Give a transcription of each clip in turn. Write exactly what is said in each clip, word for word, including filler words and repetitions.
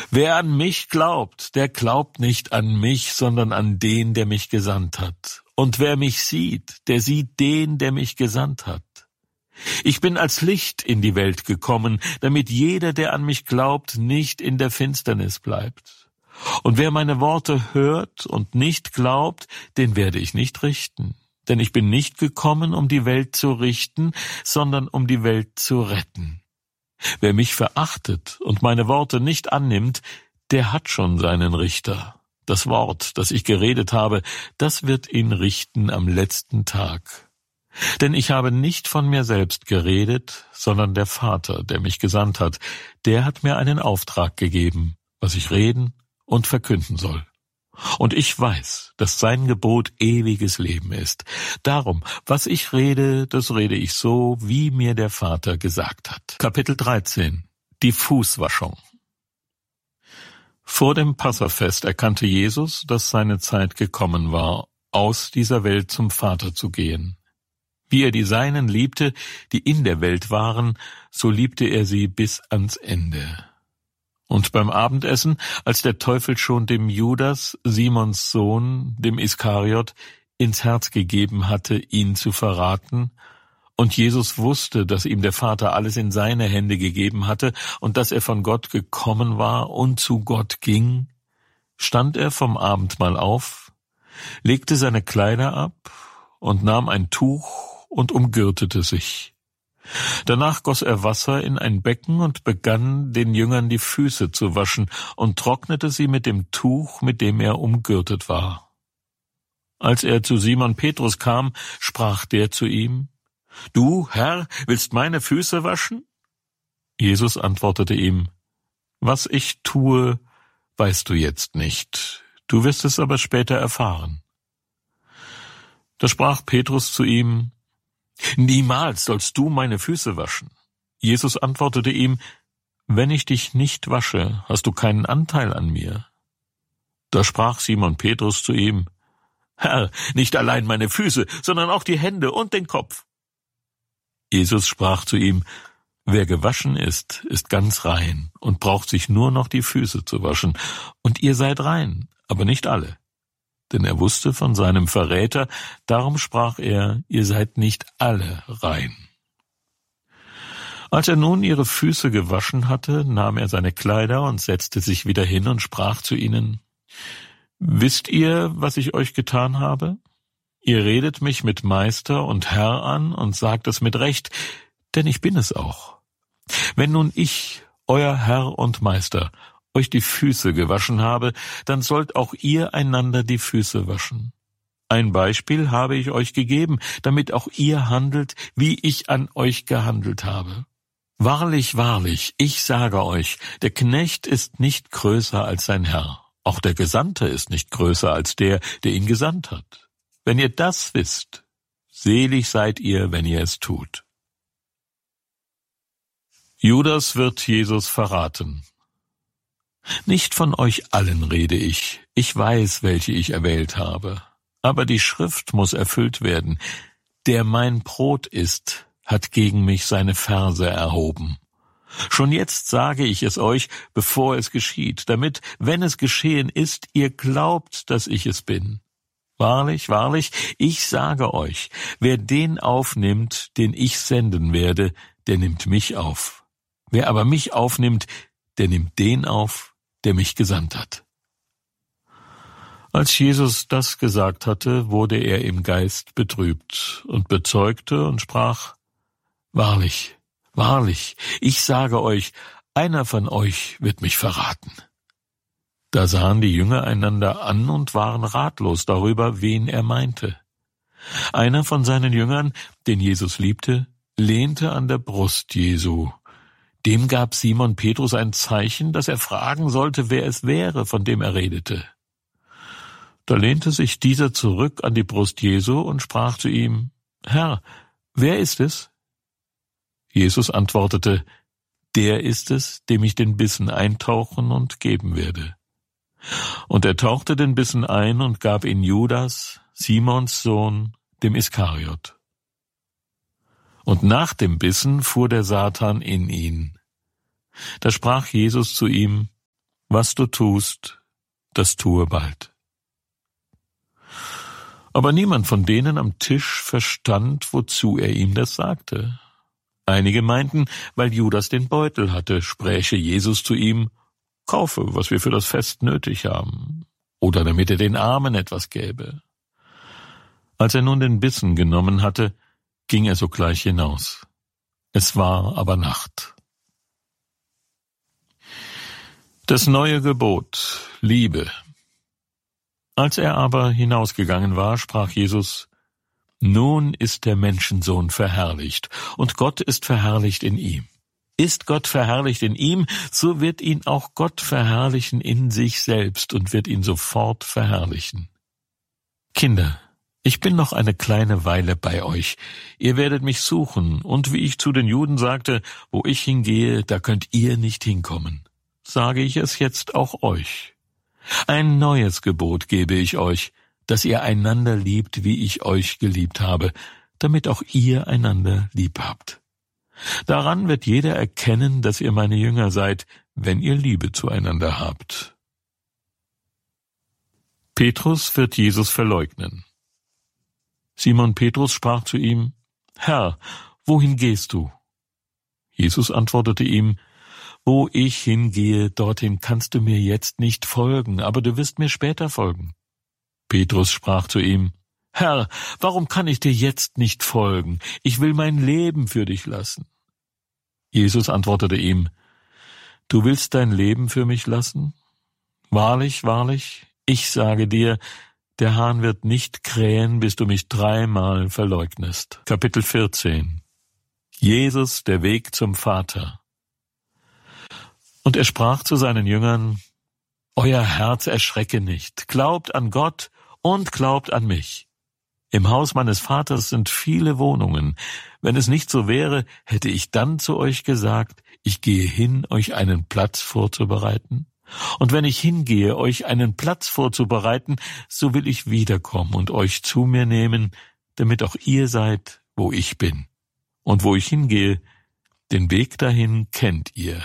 Wer an mich glaubt, der glaubt nicht an mich, sondern an den, der mich gesandt hat. Und wer mich sieht, der sieht den, der mich gesandt hat. Ich bin als Licht in die Welt gekommen, damit jeder, der an mich glaubt, nicht in der Finsternis bleibt. Und wer meine Worte hört und nicht glaubt, den werde ich nicht richten. Denn ich bin nicht gekommen, um die Welt zu richten, sondern um die Welt zu retten. Wer mich verachtet und meine Worte nicht annimmt, der hat schon seinen Richter. Das Wort, das ich geredet habe, das wird ihn richten am letzten Tag. Denn ich habe nicht von mir selbst geredet, sondern der Vater, der mich gesandt hat, der hat mir einen Auftrag gegeben, was ich reden und verkünden soll. Und ich weiß, dass sein Gebot ewiges Leben ist. Darum, was ich rede, das rede ich so, wie mir der Vater gesagt hat. Kapitel dreizehn. Die Fußwaschung. Vor dem Passafest erkannte Jesus, dass seine Zeit gekommen war, aus dieser Welt zum Vater zu gehen. Wie er die Seinen liebte, die in der Welt waren, so liebte er sie bis ans Ende. Und beim Abendessen, als der Teufel schon dem Judas, Simons Sohn, dem Iskariot, ins Herz gegeben hatte, ihn zu verraten, und Jesus wusste, dass ihm der Vater alles in seine Hände gegeben hatte und dass er von Gott gekommen war und zu Gott ging, stand er vom Abendmahl auf, legte seine Kleider ab und nahm ein Tuch und umgürtete sich. Danach goss er Wasser in ein Becken und begann, den Jüngern die Füße zu waschen und trocknete sie mit dem Tuch, mit dem er umgürtet war. Als er zu Simon Petrus kam, sprach der zu ihm: »Du, Herr, willst meine Füße waschen?« Jesus antwortete ihm: »Was ich tue, weißt du jetzt nicht. Du wirst es aber später erfahren.« Da sprach Petrus zu ihm: »Niemals sollst du meine Füße waschen.« Jesus antwortete ihm: »Wenn ich dich nicht wasche, hast du keinen Anteil an mir.« Da sprach Simon Petrus zu ihm: »Herr, nicht allein meine Füße, sondern auch die Hände und den Kopf.« Jesus sprach zu ihm: »Wer gewaschen ist, ist ganz rein und braucht sich nur noch die Füße zu waschen. Und ihr seid rein, aber nicht alle.« Denn er wusste von seinem Verräter, darum sprach er: »Ihr seid nicht alle rein.« Als er nun ihre Füße gewaschen hatte, nahm er seine Kleider und setzte sich wieder hin und sprach zu ihnen: »Wisst ihr, was ich euch getan habe? Ihr redet mich mit Meister und Herr an und sagt es mit Recht, denn ich bin es auch. Wenn nun ich, euer Herr und Meister, euch die Füße gewaschen habe, dann sollt auch ihr einander die Füße waschen. Ein Beispiel habe ich euch gegeben, damit auch ihr handelt, wie ich an euch gehandelt habe. Wahrlich, wahrlich, ich sage euch, der Knecht ist nicht größer als sein Herr. Auch der Gesandte ist nicht größer als der, der ihn gesandt hat. Wenn ihr das wisst, selig seid ihr, wenn ihr es tut.« Judas wird Jesus verraten. »Nicht von euch allen rede ich, ich weiß, welche ich erwählt habe. Aber die Schrift muss erfüllt werden. Der mein Brot isst, hat gegen mich seine Ferse erhoben. Schon jetzt sage ich es euch, bevor es geschieht, damit, wenn es geschehen ist, ihr glaubt, dass ich es bin. Wahrlich, wahrlich, ich sage euch, wer den aufnimmt, den ich senden werde, der nimmt mich auf. Wer aber mich aufnimmt, der nimmt den auf, der mich gesandt hat.« Als Jesus das gesagt hatte, wurde er im Geist betrübt und bezeugte und sprach: »Wahrlich, wahrlich, ich sage euch, einer von euch wird mich verraten.« Da sahen die Jünger einander an und waren ratlos darüber, wen er meinte. Einer von seinen Jüngern, den Jesus liebte, lehnte an der Brust Jesu. Dem gab Simon Petrus ein Zeichen, dass er fragen sollte, wer es wäre, von dem er redete. Da lehnte sich dieser zurück an die Brust Jesu und sprach zu ihm: »Herr, wer ist es?« Jesus antwortete: »Der ist es, dem ich den Bissen eintauchen und geben werde.« Und er tauchte den Bissen ein und gab ihn Judas, Simons Sohn, dem Iskariot. Und nach dem Bissen fuhr der Satan in ihn. Da sprach Jesus zu ihm: Was du tust, das tue bald. Aber niemand von denen am Tisch verstand, wozu er ihm das sagte. Einige meinten, weil Judas den Beutel hatte, spräche Jesus zu ihm: Kaufe, was wir für das Fest nötig haben, oder damit er den Armen etwas gäbe. Als er nun den Bissen genommen hatte, ging er sogleich hinaus. Es war aber Nacht. Das neue Gebot: Liebe. Als er aber hinausgegangen war, sprach Jesus: Nun ist der Menschensohn verherrlicht, und Gott ist verherrlicht in ihm. Ist Gott verherrlicht in ihm, so wird ihn auch Gott verherrlichen in sich selbst und wird ihn sofort verherrlichen. Kinder, ich bin noch eine kleine Weile bei euch. Ihr werdet mich suchen, und wie ich zu den Juden sagte, wo ich hingehe, da könnt ihr nicht hinkommen. Sage ich es jetzt auch euch. Ein neues Gebot gebe ich euch, dass ihr einander liebt, wie ich euch geliebt habe, damit auch ihr einander lieb habt. Daran wird jeder erkennen, dass ihr meine Jünger seid, wenn ihr Liebe zueinander habt. Petrus wird Jesus verleugnen. Simon Petrus sprach zu ihm: Herr, wohin gehst du? Jesus antwortete ihm: Wo ich hingehe, dorthin kannst du mir jetzt nicht folgen, aber du wirst mir später folgen. Petrus sprach zu ihm: Herr, warum kann ich dir jetzt nicht folgen? Ich will mein Leben für dich lassen. Jesus antwortete ihm: Du willst dein Leben für mich lassen? Wahrlich, wahrlich, ich sage dir, der Hahn wird nicht krähen, bis du mich dreimal verleugnest. Kapitel vierzehn. Jesus, der Weg zum Vater. Und er sprach zu seinen Jüngern: Euer Herz erschrecke nicht, glaubt an Gott und glaubt an mich. Im Haus meines Vaters sind viele Wohnungen. Wenn es nicht so wäre, hätte ich dann zu euch gesagt, ich gehe hin, euch einen Platz vorzubereiten. Und wenn ich hingehe, euch einen Platz vorzubereiten, so will ich wiederkommen und euch zu mir nehmen, damit auch ihr seid, wo ich bin. Und wo ich hingehe, den Weg dahin kennt ihr.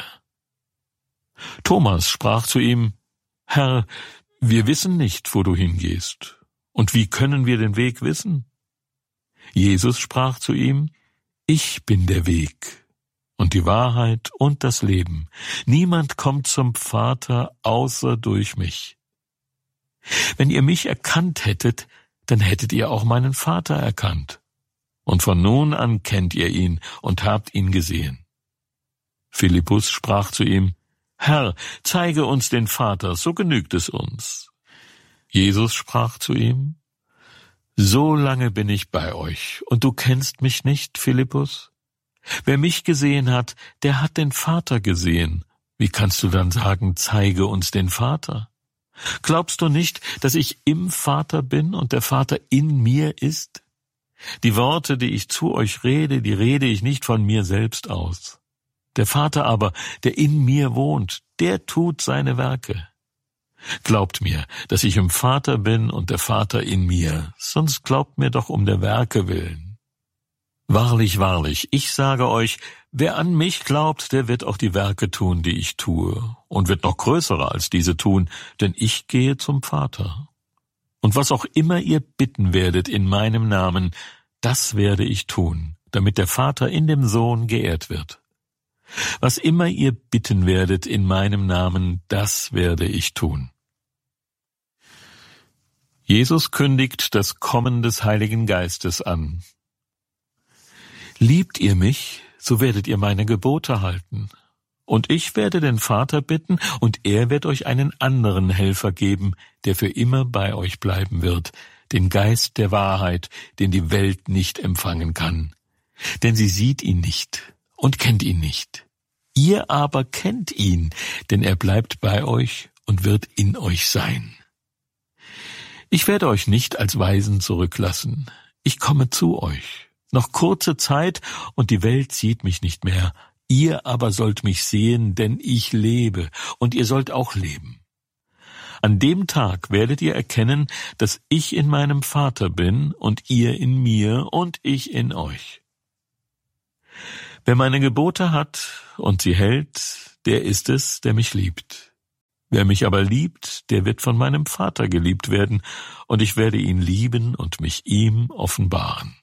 Thomas sprach zu ihm: Herr, wir wissen nicht, wo du hingehst. Und wie können wir den Weg wissen? Jesus sprach zu ihm: Ich bin der Weg und die Wahrheit und das Leben. Niemand kommt zum Vater außer durch mich. Wenn ihr mich erkannt hättet, dann hättet ihr auch meinen Vater erkannt. Und von nun an kennt ihr ihn und habt ihn gesehen. Philippus sprach zu ihm: Herr, zeige uns den Vater, so genügt es uns. Jesus sprach zu ihm: So lange bin ich bei euch, und du kennst mich nicht, Philippus? Wer mich gesehen hat, der hat den Vater gesehen. Wie kannst du dann sagen, zeige uns den Vater? Glaubst du nicht, dass ich im Vater bin und der Vater in mir ist? Die Worte, die ich zu euch rede, die rede ich nicht von mir selbst aus. Der Vater aber, der in mir wohnt, der tut seine Werke. Glaubt mir, dass ich im Vater bin und der Vater in mir, sonst glaubt mir doch um der Werke willen. Wahrlich, wahrlich, ich sage euch, wer an mich glaubt, der wird auch die Werke tun, die ich tue, und wird noch größere als diese tun, denn ich gehe zum Vater. Und was auch immer ihr bitten werdet in meinem Namen, das werde ich tun, damit der Vater in dem Sohn geehrt wird. Was immer ihr bitten werdet in meinem Namen, das werde ich tun. Jesus kündigt das Kommen des Heiligen Geistes an. Liebt ihr mich, so werdet ihr meine Gebote halten. Und ich werde den Vater bitten, und er wird euch einen anderen Helfer geben, der für immer bei euch bleiben wird, den Geist der Wahrheit, den die Welt nicht empfangen kann. Denn sie sieht ihn nicht und kennt ihn nicht. Ihr aber kennt ihn, denn er bleibt bei euch und wird in euch sein. Ich werde euch nicht als Waisen zurücklassen. Ich komme zu euch. Noch kurze Zeit, und die Welt sieht mich nicht mehr. Ihr aber sollt mich sehen, denn ich lebe, und ihr sollt auch leben. An dem Tag werdet ihr erkennen, dass ich in meinem Vater bin, und ihr in mir, und ich in euch. Wer meine Gebote hat und sie hält, der ist es, der mich liebt. Wer mich aber liebt, der wird von meinem Vater geliebt werden, und ich werde ihn lieben und mich ihm offenbaren.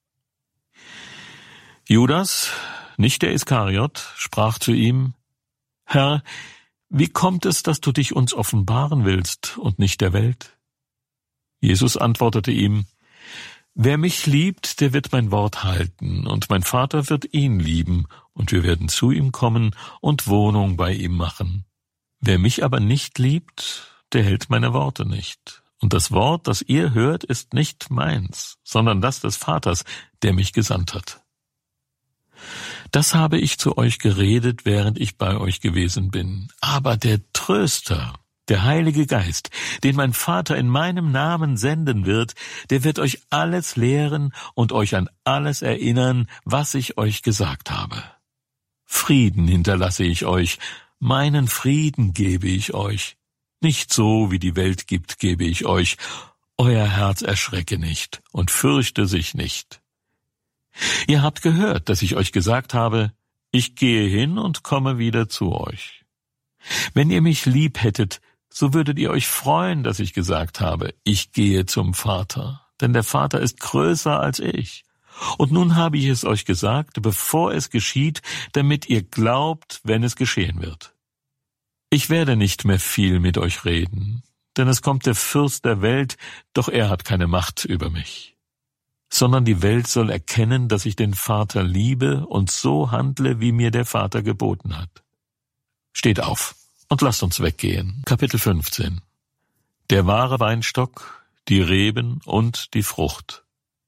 Judas, nicht der Iskariot, sprach zu ihm: Herr, wie kommt es, dass du dich uns offenbaren willst und nicht der Welt? Jesus antwortete ihm: Wer mich liebt, der wird mein Wort halten, und mein Vater wird ihn lieben, und wir werden zu ihm kommen und Wohnung bei ihm machen. Wer mich aber nicht liebt, der hält meine Worte nicht. Und das Wort, das ihr hört, ist nicht meins, sondern das des Vaters, der mich gesandt hat. Das habe ich zu euch geredet, während ich bei euch gewesen bin. Aber der Tröster, der Heilige Geist, den mein Vater in meinem Namen senden wird, der wird euch alles lehren und euch an alles erinnern, was ich euch gesagt habe. Frieden hinterlasse ich euch, meinen Frieden gebe ich euch. Nicht so, wie die Welt gibt, gebe ich euch. Euer Herz erschrecke nicht und fürchte sich nicht. Ihr habt gehört, dass ich euch gesagt habe, ich gehe hin und komme wieder zu euch. Wenn ihr mich lieb hättet, so würdet ihr euch freuen, dass ich gesagt habe, ich gehe zum Vater, denn der Vater ist größer als ich. Und nun habe ich es euch gesagt, bevor es geschieht, damit ihr glaubt, wenn es geschehen wird. Ich werde nicht mehr viel mit euch reden, denn es kommt der Fürst der Welt, doch er hat keine Macht über mich. Sondern die Welt soll erkennen, dass ich den Vater liebe und so handle, wie mir der Vater geboten hat. Steht auf und lasst uns weggehen. Kapitel fünfzehn. Der wahre Weinstock, die Reben und die Frucht.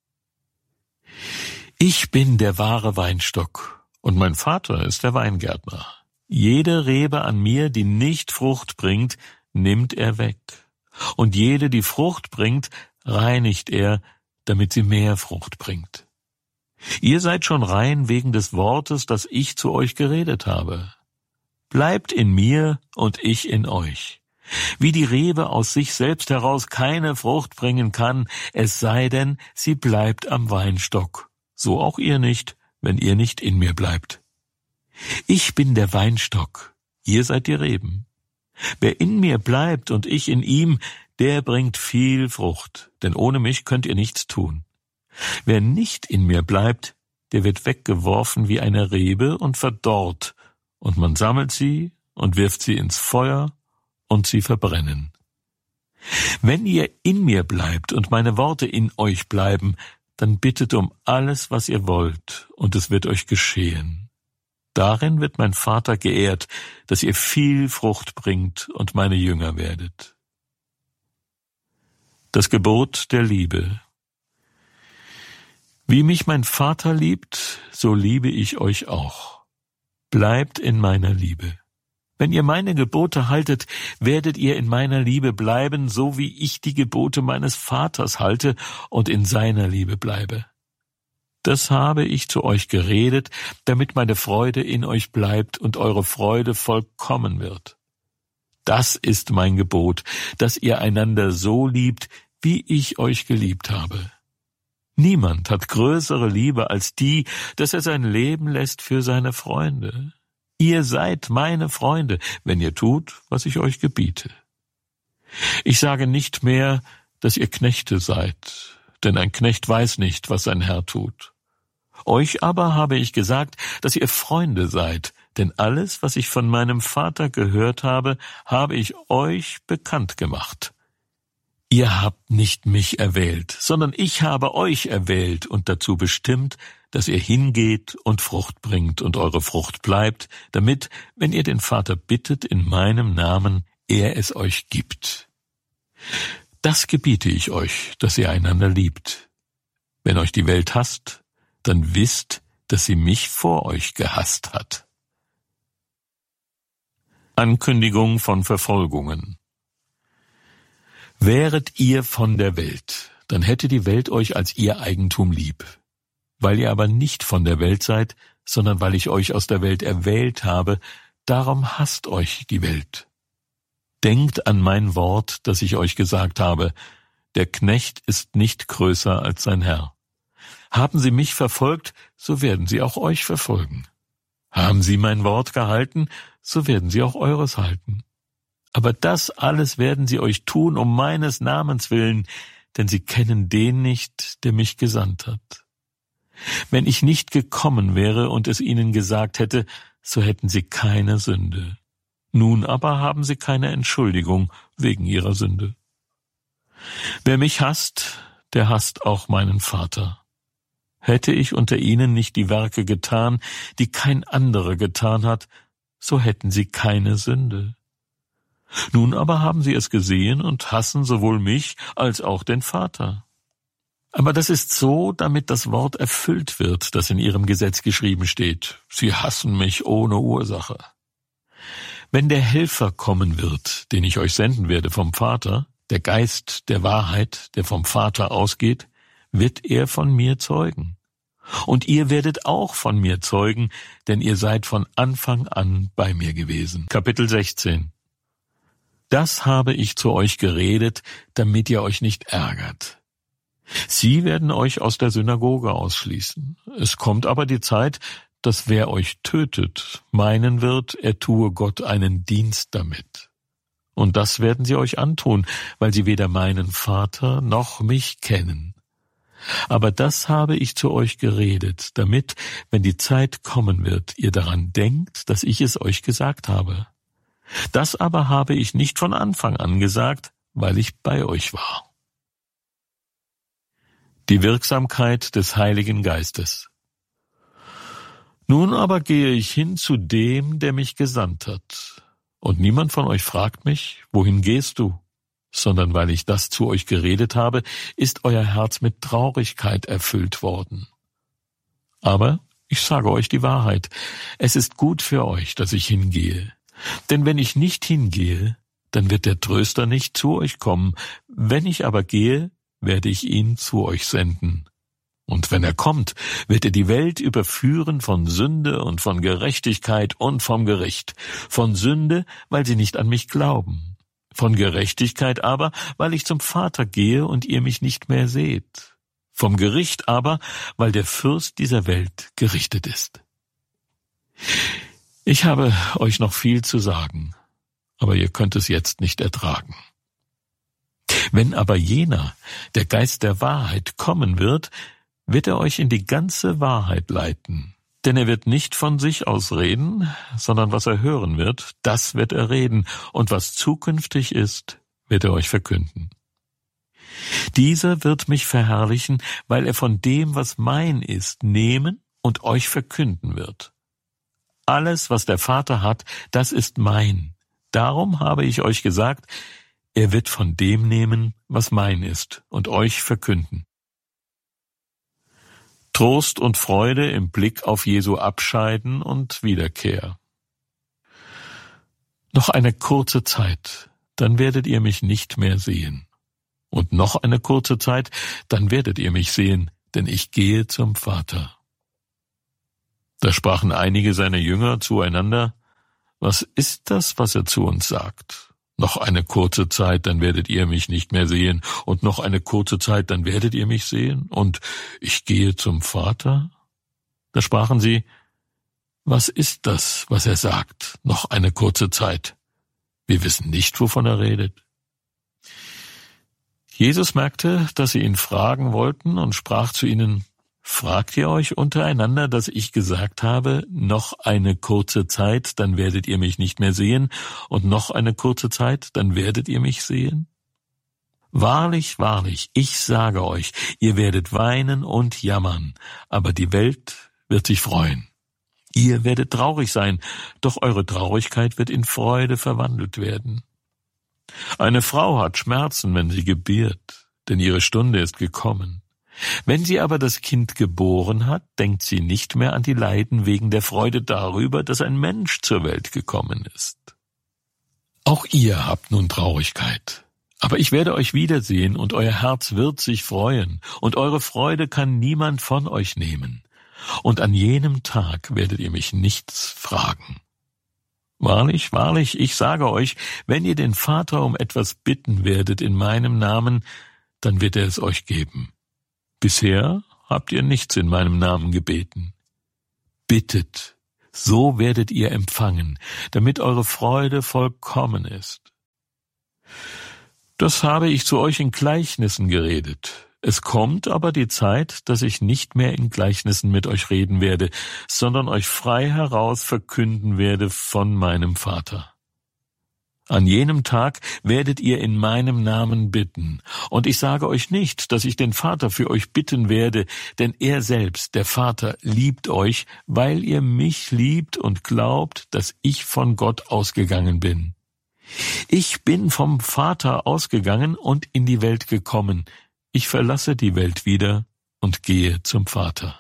Ich bin der wahre Weinstock, und mein Vater ist der Weingärtner. Jede Rebe an mir, die nicht Frucht bringt, nimmt er weg. Und jede, die Frucht bringt, reinigt er, damit sie mehr Frucht bringt. Ihr seid schon rein wegen des Wortes, das ich zu euch geredet habe. Bleibt in mir und ich in euch. Wie die Rebe aus sich selbst heraus keine Frucht bringen kann, es sei denn, sie bleibt am Weinstock. So auch ihr nicht, wenn ihr nicht in mir bleibt. Ich bin der Weinstock, ihr seid die Reben. Wer in mir bleibt und ich in ihm, der bringt viel Frucht, denn ohne mich könnt ihr nichts tun. Wer nicht in mir bleibt, der wird weggeworfen wie eine Rebe und verdorrt, und man sammelt sie und wirft sie ins Feuer, und sie verbrennen. Wenn ihr in mir bleibt und meine Worte in euch bleiben, dann bittet um alles, was ihr wollt, und es wird euch geschehen. Darin wird mein Vater geehrt, dass ihr viel Frucht bringt und meine Jünger werdet. Das Gebot der Liebe. Wie mich mein Vater liebt, so liebe ich euch auch. Bleibt in meiner Liebe. Wenn ihr meine Gebote haltet, werdet ihr in meiner Liebe bleiben, so wie ich die Gebote meines Vaters halte und in seiner Liebe bleibe. Das habe ich zu euch geredet, damit meine Freude in euch bleibt und eure Freude vollkommen wird. Das ist mein Gebot, dass ihr einander so liebt, wie ich euch geliebt habe. Niemand hat größere Liebe als die, dass er sein Leben lässt für seine Freunde. Ihr seid meine Freunde, wenn ihr tut, was ich euch gebiete. Ich sage nicht mehr, dass ihr Knechte seid, denn ein Knecht weiß nicht, was sein Herr tut. Euch aber habe ich gesagt, dass ihr Freunde seid, denn alles, was ich von meinem Vater gehört habe, habe ich euch bekannt gemacht. Ihr habt nicht mich erwählt, sondern ich habe euch erwählt und dazu bestimmt, dass ihr hingeht und Frucht bringt und eure Frucht bleibt, damit, wenn ihr den Vater bittet in meinem Namen, er es euch gibt. Das gebiete ich euch, dass ihr einander liebt. Wenn euch die Welt hasst, dann wisst, dass sie mich vor euch gehasst hat. Ankündigung von Verfolgungen. Wäret ihr von der Welt, dann hätte die Welt euch als ihr Eigentum lieb. Weil ihr aber nicht von der Welt seid, sondern weil ich euch aus der Welt erwählt habe, darum hasst euch die Welt. Denkt an mein Wort, das ich euch gesagt habe, der Knecht ist nicht größer als sein Herr. Haben sie mich verfolgt, so werden sie auch euch verfolgen. Haben sie mein Wort gehalten, so werden sie auch eures halten. Aber das alles werden sie euch tun, um meines Namens willen, denn sie kennen den nicht, der mich gesandt hat. Wenn ich nicht gekommen wäre und es ihnen gesagt hätte, so hätten sie keine Sünde. Nun aber haben sie keine Entschuldigung wegen ihrer Sünde. Wer mich hasst, der hasst auch meinen Vater. Hätte ich unter ihnen nicht die Werke getan, die kein anderer getan hat, so hätten sie keine Sünde. Nun aber haben sie es gesehen und hassen sowohl mich als auch den Vater. Aber das ist so, damit das Wort erfüllt wird, das in ihrem Gesetz geschrieben steht. Sie hassen mich ohne Ursache. Wenn der Helfer kommen wird, den ich euch senden werde vom Vater, der Geist der Wahrheit, der vom Vater ausgeht, wird er von mir zeugen. Und ihr werdet auch von mir zeugen, denn ihr seid von Anfang an bei mir gewesen. Kapitel sechzehn. Das habe ich zu euch geredet, damit ihr euch nicht ärgert. Sie werden euch aus der Synagoge ausschließen. Es kommt aber die Zeit, dass wer euch tötet, meinen wird, er tue Gott einen Dienst damit. Und das werden sie euch antun, weil sie weder meinen Vater noch mich kennen. Aber das habe ich zu euch geredet, damit, wenn die Zeit kommen wird, ihr daran denkt, dass ich es euch gesagt habe. Das aber habe ich nicht von Anfang an gesagt, weil ich bei euch war. Die Wirksamkeit des Heiligen Geistes. Nun aber gehe ich hin zu dem, der mich gesandt hat. Und niemand von euch fragt mich, wohin gehst du? Sondern weil ich das zu euch geredet habe, ist euer Herz mit Traurigkeit erfüllt worden. Aber ich sage euch die Wahrheit, es ist gut für euch, dass ich hingehe. Denn wenn ich nicht hingehe, dann wird der Tröster nicht zu euch kommen. Wenn ich aber gehe, werde ich ihn zu euch senden. Und wenn er kommt, wird er die Welt überführen von Sünde und von Gerechtigkeit und vom Gericht. Von Sünde, weil sie nicht an mich glauben. Von Gerechtigkeit aber, weil ich zum Vater gehe und ihr mich nicht mehr seht. Vom Gericht aber, weil der Fürst dieser Welt gerichtet ist. Ich habe euch noch viel zu sagen, aber ihr könnt es jetzt nicht ertragen. Wenn aber jener, der Geist der Wahrheit, kommen wird, wird er euch in die ganze Wahrheit leiten. Denn er wird nicht von sich aus reden, sondern was er hören wird, das wird er reden, und was zukünftig ist, wird er euch verkünden. Dieser wird mich verherrlichen, weil er von dem, was mein ist, nehmen und euch verkünden wird. Alles, was der Vater hat, das ist mein. Darum habe ich euch gesagt, er wird von dem nehmen, was mein ist, und euch verkünden. Trost und Freude im Blick auf Jesu Abscheiden und Wiederkehr. Noch eine kurze Zeit, dann werdet ihr mich nicht mehr sehen. Und noch eine kurze Zeit, dann werdet ihr mich sehen, denn ich gehe zum Vater. Da sprachen einige seiner Jünger zueinander, was ist das, was er zu uns sagt? Noch eine kurze Zeit, dann werdet ihr mich nicht mehr sehen, und noch eine kurze Zeit, dann werdet ihr mich sehen, und ich gehe zum Vater? Da sprachen sie, was ist das, was er sagt, noch eine kurze Zeit? Wir wissen nicht, wovon er redet. Jesus merkte, dass sie ihn fragen wollten, und sprach zu ihnen, fragt ihr euch untereinander, dass ich gesagt habe, noch eine kurze Zeit, dann werdet ihr mich nicht mehr sehen, und noch eine kurze Zeit, dann werdet ihr mich sehen? Wahrlich, wahrlich, ich sage euch, ihr werdet weinen und jammern, aber die Welt wird sich freuen. Ihr werdet traurig sein, doch eure Traurigkeit wird in Freude verwandelt werden. Eine Frau hat Schmerzen, wenn sie gebiert, denn ihre Stunde ist gekommen. Wenn sie aber das Kind geboren hat, denkt sie nicht mehr an die Leiden wegen der Freude darüber, dass ein Mensch zur Welt gekommen ist. Auch ihr habt nun Traurigkeit, aber ich werde euch wiedersehen, und euer Herz wird sich freuen, und eure Freude kann niemand von euch nehmen. Und an jenem Tag werdet ihr mich nichts fragen. Wahrlich, wahrlich, ich sage euch, wenn ihr den Vater um etwas bitten werdet in meinem Namen, dann wird er es euch geben. Bisher habt ihr nichts in meinem Namen gebeten. Bittet, so werdet ihr empfangen, damit eure Freude vollkommen ist. Das habe ich zu euch in Gleichnissen geredet. Es kommt aber die Zeit, dass ich nicht mehr in Gleichnissen mit euch reden werde, sondern euch frei heraus verkünden werde von meinem Vater. An jenem Tag werdet ihr in meinem Namen bitten. Und ich sage euch nicht, dass ich den Vater für euch bitten werde, denn er selbst, der Vater, liebt euch, weil ihr mich liebt und glaubt, dass ich von Gott ausgegangen bin. Ich bin vom Vater ausgegangen und in die Welt gekommen. Ich verlasse die Welt wieder und gehe zum Vater.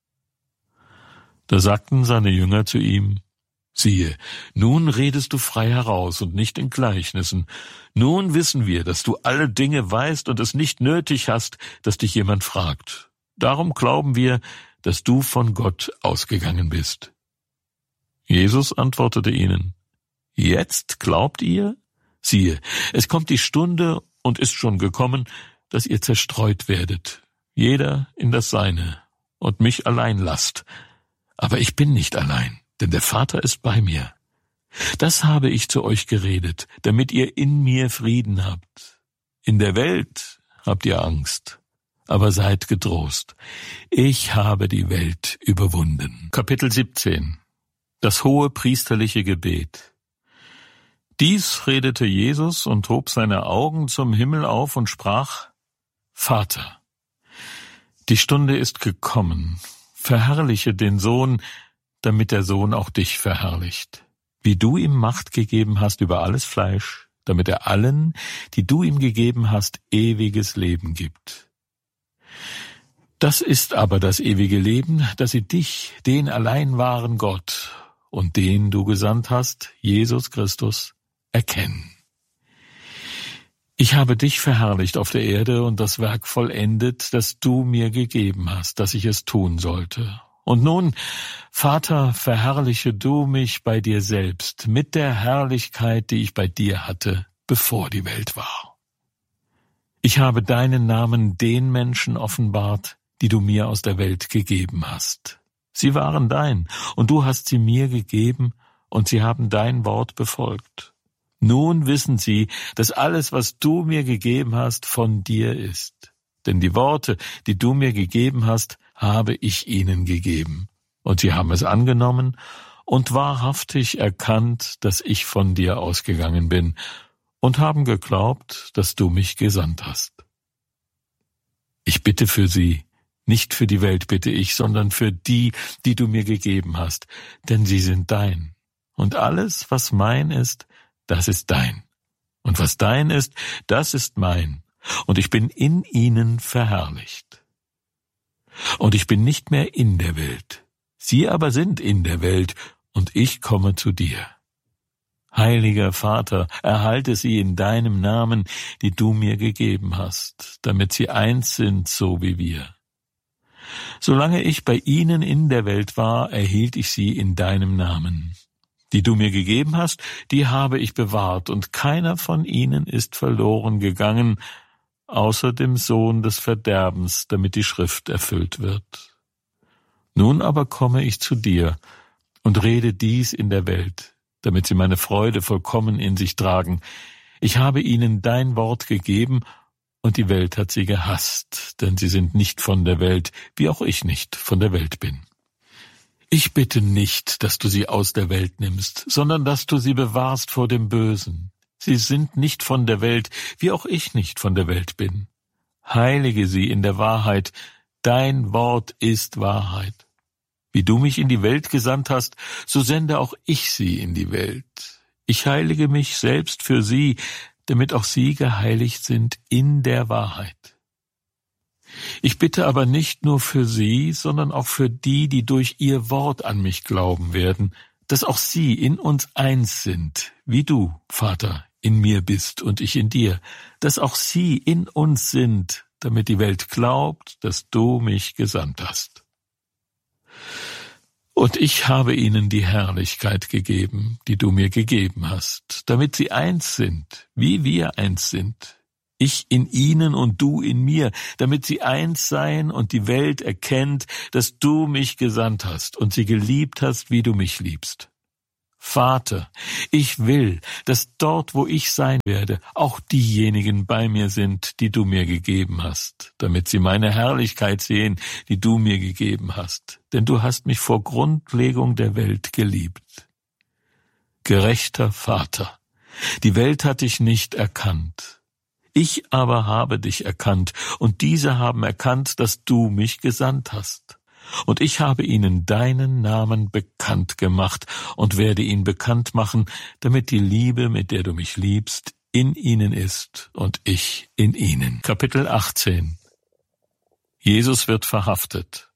Da sagten seine Jünger zu ihm: Siehe, nun redest du frei heraus und nicht in Gleichnissen. Nun wissen wir, dass du alle Dinge weißt und es nicht nötig hast, dass dich jemand fragt. Darum glauben wir, dass du von Gott ausgegangen bist. Jesus antwortete ihnen: Jetzt glaubt ihr? Siehe, es kommt die Stunde und ist schon gekommen, dass ihr zerstreut werdet, jeder in das Seine, und mich allein lasst. Aber ich bin nicht allein, denn der Vater ist bei mir. Das habe ich zu euch geredet, damit ihr in mir Frieden habt. In der Welt habt ihr Angst, aber seid getrost. Ich habe die Welt überwunden. Kapitel siebzehn. Das hohe priesterliche Gebet. Dies redete Jesus und hob seine Augen zum Himmel auf und sprach: Vater, die Stunde ist gekommen. Verherrliche den Sohn, damit der Sohn auch dich verherrlicht. Wie du ihm Macht gegeben hast über alles Fleisch, damit er allen, die du ihm gegeben hast, ewiges Leben gibt. Das ist aber das ewige Leben, dass sie dich, den allein wahren Gott und den du gesandt hast, Jesus Christus, erkennen. Ich habe dich verherrlicht auf der Erde und das Werk vollendet, das du mir gegeben hast, dass ich es tun sollte. Und nun, Vater, verherrliche du mich bei dir selbst mit der Herrlichkeit, die ich bei dir hatte, bevor die Welt war. Ich habe deinen Namen den Menschen offenbart, die du mir aus der Welt gegeben hast. Sie waren dein, und du hast sie mir gegeben, und sie haben dein Wort befolgt. Nun wissen sie, dass alles, was du mir gegeben hast, von dir ist. Denn die Worte, die du mir gegeben hast, habe ich ihnen gegeben. Und sie haben es angenommen und wahrhaftig erkannt, dass ich von dir ausgegangen bin, und haben geglaubt, dass du mich gesandt hast. Ich bitte für sie, nicht für die Welt bitte ich, sondern für die, die du mir gegeben hast, denn sie sind dein. Und alles, was mein ist, das ist dein. Und was dein ist, das ist mein. Und ich bin in ihnen verherrlicht. Und ich bin nicht mehr in der Welt. Sie aber sind in der Welt, und ich komme zu dir. Heiliger Vater, erhalte sie in deinem Namen, die du mir gegeben hast, damit sie eins sind, so wie wir. Solange ich bei ihnen in der Welt war, erhielt ich sie in deinem Namen. Die du mir gegeben hast, die habe ich bewahrt, und keiner von ihnen ist verloren gegangen, außer dem Sohn des Verderbens, damit die Schrift erfüllt wird. Nun aber komme ich zu dir und rede dies in der Welt, damit sie meine Freude vollkommen in sich tragen. Ich habe ihnen dein Wort gegeben, und die Welt hat sie gehasst, denn sie sind nicht von der Welt, wie auch ich nicht von der Welt bin. Ich bitte nicht, dass du sie aus der Welt nimmst, sondern dass du sie bewahrst vor dem Bösen. Sie sind nicht von der Welt, wie auch ich nicht von der Welt bin. Heilige sie in der Wahrheit, dein Wort ist Wahrheit. Wie du mich in die Welt gesandt hast, so sende auch ich sie in die Welt. Ich heilige mich selbst für sie, damit auch sie geheiligt sind in der Wahrheit. Ich bitte aber nicht nur für sie, sondern auch für die, die durch ihr Wort an mich glauben werden, dass auch sie in uns eins sind, wie du, Vater, in mir bist und ich in dir, dass auch sie in uns sind, damit die Welt glaubt, dass du mich gesandt hast. Und ich habe ihnen die Herrlichkeit gegeben, die du mir gegeben hast, damit sie eins sind, wie wir eins sind. Ich in ihnen und du in mir, damit sie eins seien und die Welt erkennt, dass du mich gesandt hast und sie geliebt hast, wie du mich liebst. Vater, ich will, dass dort, wo ich sein werde, auch diejenigen bei mir sind, die du mir gegeben hast, damit sie meine Herrlichkeit sehen, die du mir gegeben hast. Denn du hast mich vor Grundlegung der Welt geliebt. Gerechter Vater, die Welt hat dich nicht erkannt. Ich aber habe dich erkannt, und diese haben erkannt, dass du mich gesandt hast. Und ich habe ihnen deinen Namen bekannt gemacht und werde ihn bekannt machen, damit die Liebe, mit der du mich liebst, in ihnen ist und ich in ihnen. Kapitel achtzehn. Jesus wird verhaftet.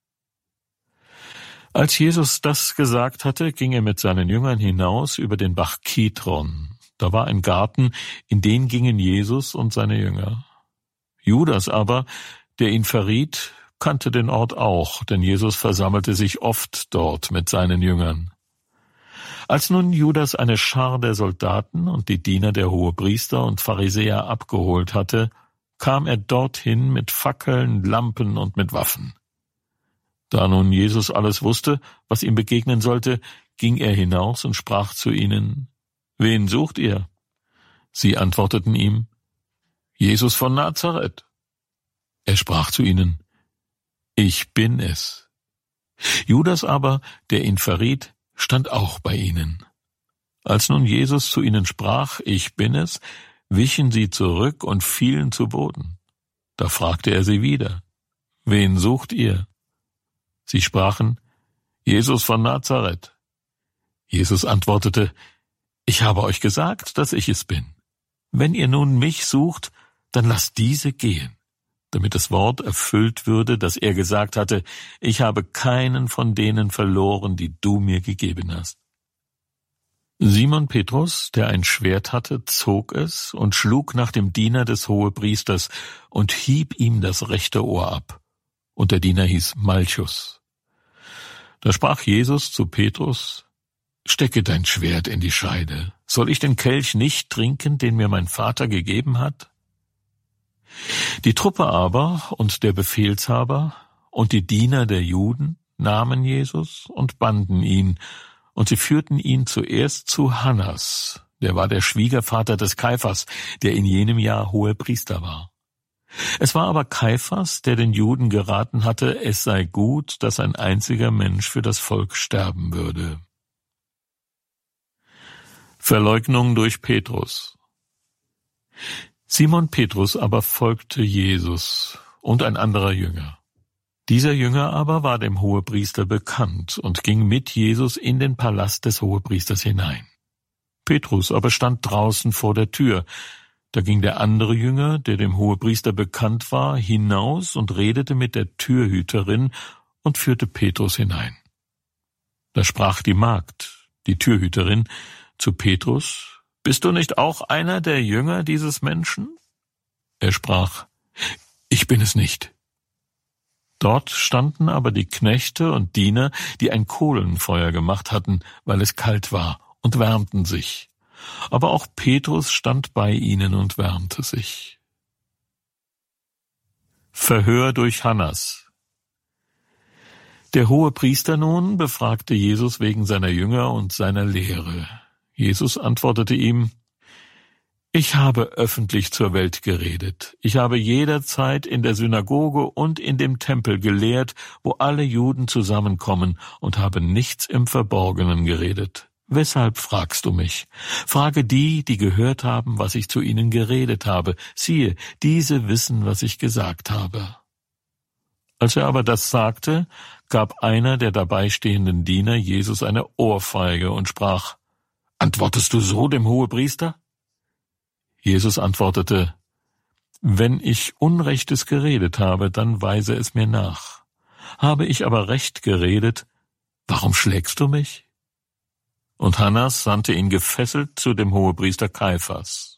Als Jesus das gesagt hatte, ging er mit seinen Jüngern hinaus über den Bach Kidron. Da war ein Garten, in den gingen Jesus und seine Jünger. Judas aber, der ihn verriet, kannte den Ort auch, denn Jesus versammelte sich oft dort mit seinen Jüngern. Als nun Judas eine Schar der Soldaten und die Diener der Hohepriester und Pharisäer abgeholt hatte, kam er dorthin mit Fackeln, Lampen und mit Waffen. Da nun Jesus alles wusste, was ihm begegnen sollte, ging er hinaus und sprach zu ihnen: »Wen sucht ihr?« Sie antworteten ihm: »Jesus von Nazareth.« Er sprach zu ihnen: »Ich bin es.« Judas aber, der ihn verriet, stand auch bei ihnen. Als nun Jesus zu ihnen sprach: »Ich bin es«, wichen sie zurück und fielen zu Boden. Da fragte er sie wieder: »Wen sucht ihr?« Sie sprachen: »Jesus von Nazareth.« Jesus antwortete: »Ich habe euch gesagt, dass ich es bin. Wenn ihr nun mich sucht, dann lasst diese gehen.« Damit das Wort erfüllt würde, das er gesagt hatte: »Ich habe keinen von denen verloren, die du mir gegeben hast.« Simon Petrus, der ein Schwert hatte, zog es und schlug nach dem Diener des Hohepriesters und hieb ihm das rechte Ohr ab. Und der Diener hieß Malchus. Da sprach Jesus zu Petrus: »Stecke dein Schwert in die Scheide. Soll ich den Kelch nicht trinken, den mir mein Vater gegeben hat?« Die Truppe aber und der Befehlshaber und die Diener der Juden nahmen Jesus und banden ihn, und sie führten ihn zuerst zu Hannas, der war der Schwiegervater des Kaiphas, der in jenem Jahr Hohepriester war. Es war aber Kaiphas, der den Juden geraten hatte, es sei gut, dass ein einziger Mensch für das Volk sterben würde. Verleugnung durch Petrus. Simon Petrus aber folgte Jesus und ein anderer Jünger. Dieser Jünger aber war dem Hohepriester bekannt und ging mit Jesus in den Palast des Hohepriesters hinein. Petrus aber stand draußen vor der Tür. Da ging der andere Jünger, der dem Hohepriester bekannt war, hinaus und redete mit der Türhüterin und führte Petrus hinein. Da sprach die Magd, die Türhüterin, zu Petrus: »Bist du nicht auch einer der Jünger dieses Menschen?« Er sprach: »Ich bin es nicht.« Dort standen aber die Knechte und Diener, die ein Kohlenfeuer gemacht hatten, weil es kalt war, und wärmten sich. Aber auch Petrus stand bei ihnen und wärmte sich. Verhör durch Hannas. Der Hohepriester nun befragte Jesus wegen seiner Jünger und seiner Lehre. Jesus antwortete ihm: »Ich habe öffentlich zur Welt geredet. Ich habe jederzeit in der Synagoge und in dem Tempel gelehrt, wo alle Juden zusammenkommen, und habe nichts im Verborgenen geredet. Weshalb fragst du mich? Frage die, die gehört haben, was ich zu ihnen geredet habe. Siehe, diese wissen, was ich gesagt habe.« Als er aber das sagte, gab einer der dabeistehenden Diener Jesus eine Ohrfeige und sprach: »Antwortest du so dem Hohepriester?« Jesus antwortete: »Wenn ich Unrechtes geredet habe, dann weise es mir nach. Habe ich aber Recht geredet, warum schlägst du mich?« Und Hannas sandte ihn gefesselt zu dem Hohepriester Kaiphas.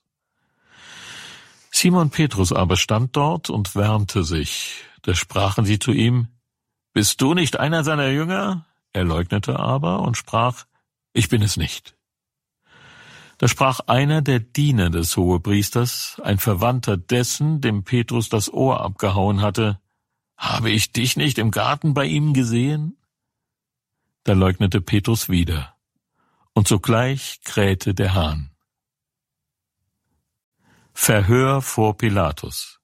Simon Petrus aber stand dort und wärmte sich. Da sprachen sie zu ihm: »Bist du nicht einer seiner Jünger?« Er leugnete aber und sprach: »Ich bin es nicht.« Da sprach einer der Diener des Hohepriesters, ein Verwandter dessen, dem Petrus das Ohr abgehauen hatte: »Habe ich dich nicht im Garten bei ihm gesehen?« Da leugnete Petrus wieder. Und sogleich krähte der Hahn. Verhör vor Pilatus.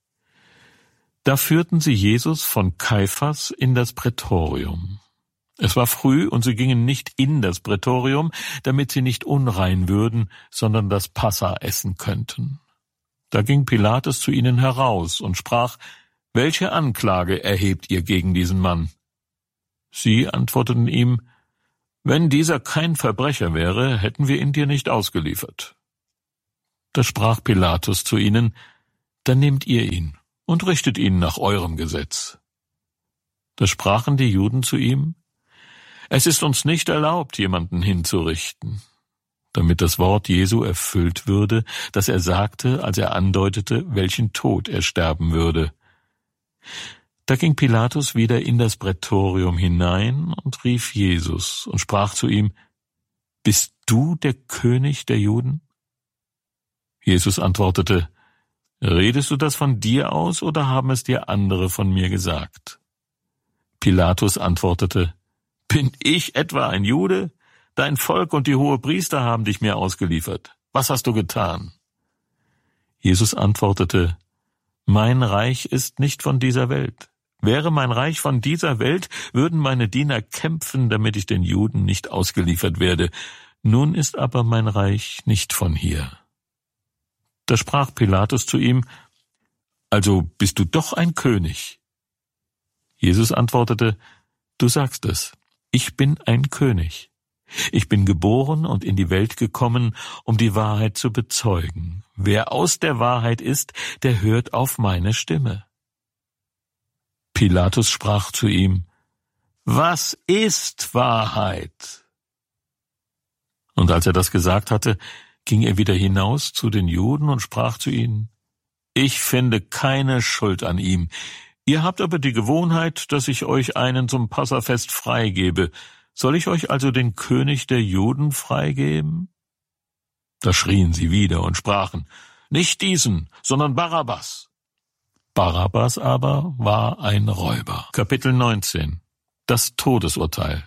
Da führten sie Jesus von Kaiphas in das Prätorium. Es war früh, und sie gingen nicht in das Prätorium, damit sie nicht unrein würden, sondern das Passa essen könnten. Da ging Pilatus zu ihnen heraus und sprach: Welche Anklage erhebt ihr gegen diesen Mann? Sie antworteten ihm: Wenn dieser kein Verbrecher wäre, hätten wir ihn dir nicht ausgeliefert. Da sprach Pilatus zu ihnen: Dann nehmt ihr ihn und richtet ihn nach eurem Gesetz. Da sprachen die Juden zu ihm: Es ist uns nicht erlaubt, jemanden hinzurichten, damit das Wort Jesu erfüllt würde, das er sagte, als er andeutete, welchen Tod er sterben würde. Da ging Pilatus wieder in das Prätorium hinein und rief Jesus und sprach zu ihm: Bist du der König der Juden? Jesus antwortete: Redest du das von dir aus, oder haben es dir andere von mir gesagt? Pilatus antwortete: Bin ich etwa ein Jude? Dein Volk und die Hohepriester haben dich mir ausgeliefert. Was hast du getan? Jesus antwortete: Mein Reich ist nicht von dieser Welt. Wäre mein Reich von dieser Welt, würden meine Diener kämpfen, damit ich den Juden nicht ausgeliefert werde. Nun ist aber mein Reich nicht von hier. Da sprach Pilatus zu ihm: Also bist du doch ein König? Jesus antwortete: Du sagst es, ich bin ein König. Ich bin geboren und in die Welt gekommen, um die Wahrheit zu bezeugen. Wer aus der Wahrheit ist, der hört auf meine Stimme. Pilatus sprach zu ihm: Was ist Wahrheit? Und als er das gesagt hatte, ging er wieder hinaus zu den Juden und sprach zu ihnen: Ich finde keine Schuld an ihm. Ihr habt aber die Gewohnheit, dass ich euch einen zum Passafest freigebe. Soll ich euch also den König der Juden freigeben? Da schrien sie wieder und sprachen: Nicht diesen, sondern Barabbas. Barabbas aber war ein Räuber. Kapitel neunzehn. Das Todesurteil.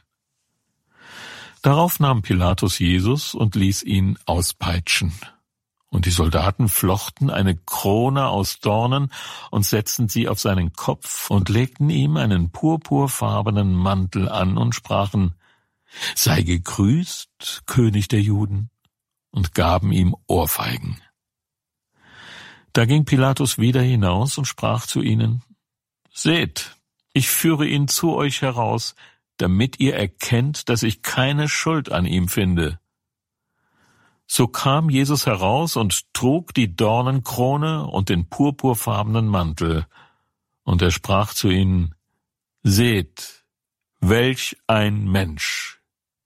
Darauf nahm Pilatus Jesus und ließ ihn auspeitschen. Und die Soldaten flochten eine Krone aus Dornen und setzten sie auf seinen Kopf und legten ihm einen purpurfarbenen Mantel an und sprachen: Sei gegrüßt, König der Juden, und gaben ihm Ohrfeigen. Da ging Pilatus wieder hinaus und sprach zu ihnen: Seht, ich führe ihn zu euch heraus, damit ihr erkennt, dass ich keine Schuld an ihm finde. So kam Jesus heraus und trug die Dornenkrone und den purpurfarbenen Mantel, und er sprach zu ihnen: Seht, welch ein Mensch!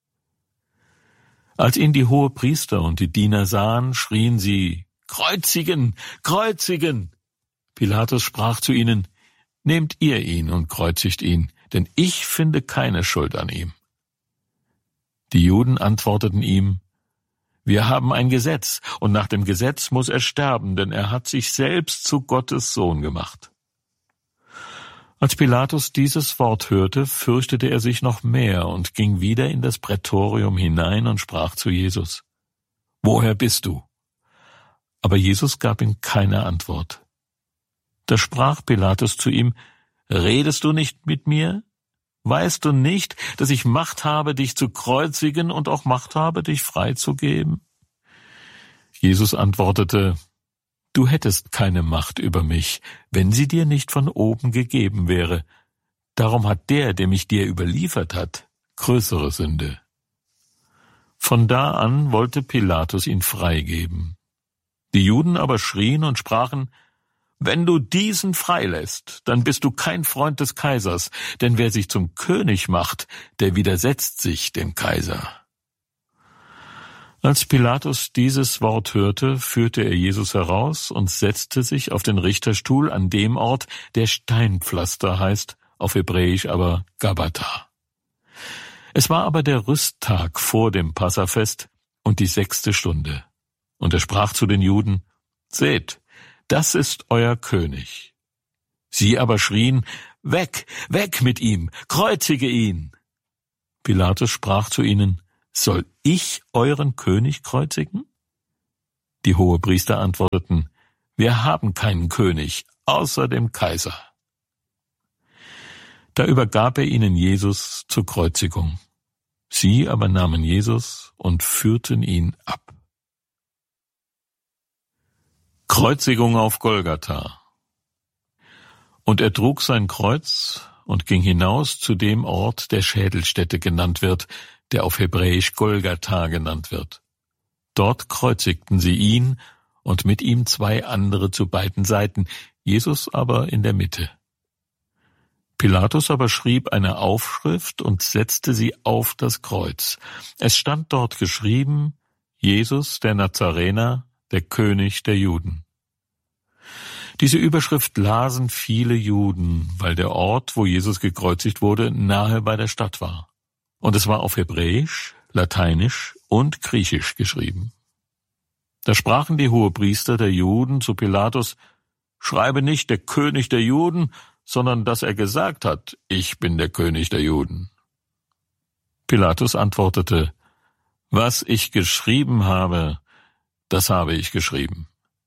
Als ihn die Hohepriester und die Diener sahen, schrien sie: Kreuzigen! Kreuzigen! Pilatus sprach zu ihnen: Nehmt ihr ihn und kreuzigt ihn, denn ich finde keine Schuld an ihm. Die Juden antworteten ihm: Wir haben ein Gesetz, und nach dem Gesetz muss er sterben, denn er hat sich selbst zu Gottes Sohn gemacht. Als Pilatus dieses Wort hörte, fürchtete er sich noch mehr und ging wieder in das Prätorium hinein und sprach zu Jesus: Woher bist du? Aber Jesus gab ihm keine Antwort. Da sprach Pilatus zu ihm: Redest du nicht mit mir? Weißt du nicht, dass ich Macht habe, dich zu kreuzigen und auch Macht habe, dich freizugeben? Jesus antwortete: Du hättest keine Macht über mich, wenn sie dir nicht von oben gegeben wäre. Darum hat der, der mich dir überliefert hat, größere Sünde. Von da an wollte Pilatus ihn freigeben. Die Juden aber schrien und sprachen: Wenn du diesen freilässt, dann bist du kein Freund des Kaisers, denn wer sich zum König macht, der widersetzt sich dem Kaiser. Als Pilatus dieses Wort hörte, führte er Jesus heraus und setzte sich auf den Richterstuhl an dem Ort, der Steinpflaster heißt, auf Hebräisch aber Gabbatha. Es war aber der Rüsttag vor dem Passafest und die sechste Stunde. Und er sprach zu den Juden: Seht, das ist euer König. Sie aber schrien: Weg, weg mit ihm, kreuzige ihn! Pilatus sprach zu ihnen: soll ich euren König kreuzigen? Die Hohepriester antworteten, wir haben keinen König, außer dem Kaiser. Da übergab er ihnen Jesus zur Kreuzigung. Sie aber nahmen Jesus und führten ihn ab. Kreuzigung auf Golgatha. Und er trug sein Kreuz und ging hinaus zu dem Ort, der Schädelstätte genannt wird, der auf Hebräisch Golgatha genannt wird. Dort kreuzigten sie ihn und mit ihm zwei andere zu beiden Seiten, Jesus aber in der Mitte. Pilatus aber schrieb eine Aufschrift und setzte sie auf das Kreuz. Es stand dort geschrieben, Jesus der Nazarener, der König der Juden. Diese Überschrift lasen viele Juden, weil der Ort, wo Jesus gekreuzigt wurde, nahe bei der Stadt war. Und es war auf Hebräisch, Lateinisch und Griechisch geschrieben. Da sprachen die Hohepriester der Juden zu Pilatus, schreibe nicht der König der Juden, sondern dass er gesagt hat, ich bin der König der Juden. Pilatus antwortete, was ich geschrieben habe, das habe ich geschrieben.